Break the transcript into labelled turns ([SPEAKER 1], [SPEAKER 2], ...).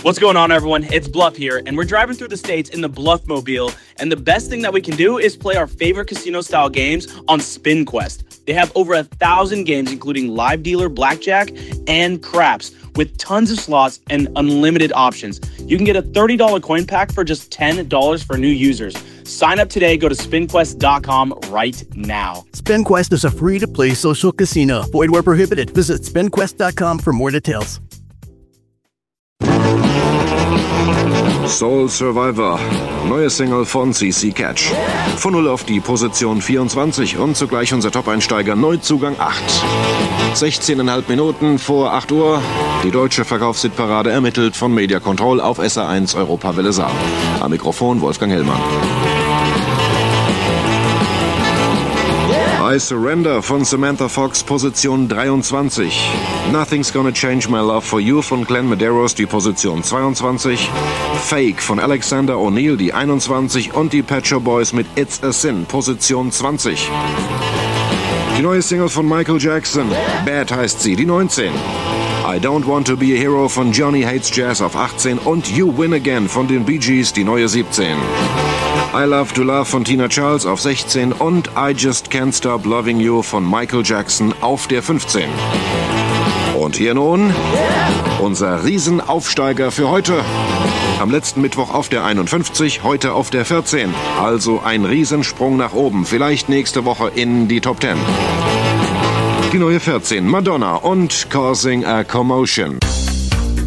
[SPEAKER 1] What's going on, everyone? It's Bluff here, and we're driving through the states in the Bluffmobile, and the best thing that we can do is play our favorite casino-style games on SpinQuest. They have over 1,000 games, including live dealer, blackjack, and craps, with tons of slots and unlimited options. You can get a $30 coin pack for just $10 for new users. Sign up today. Go to spinquest.com right now.
[SPEAKER 2] SpinQuest is a free-to-play social casino. Void where prohibited. Visit spinquest.com for more details.
[SPEAKER 3] Soul Survivor, neue Single von CC Catch. Von 0 auf die Position 24 und zugleich unser Top-Einsteiger, Neuzugang 8. 16,5 Minuten vor 8 Uhr. Die deutsche Verkaufshitparade ermittelt von Media Control auf SR1 Europawelle Saar. Am Mikrofon Wolfgang Hellmann. I Surrender von Samantha Fox, Position 23. Nothing's Gonna Change My Love for You von Glenn Medeiros, die Position 22. Fake von Alexander O'Neill, die 21. Und die Pet Shop Boys mit It's a Sin, Position 20. Die neue Single von Michael Jackson, Bad heißt sie, die 19. I Don't Want to Be a Hero von Johnny Hates Jazz auf 18 und You Win Again von den Bee Gees, die neue 17. I Love to Love von Tina Charles auf 16 und I Just Can't Stop Loving You von Michael Jackson auf der 15. Und hier nun unser Riesenaufsteiger für heute. Am letzten Mittwoch auf der 51, heute auf der 14. Also ein Riesensprung nach oben, vielleicht nächste Woche in die Top 10. Die neue 14, Madonna und Causing a Commotion.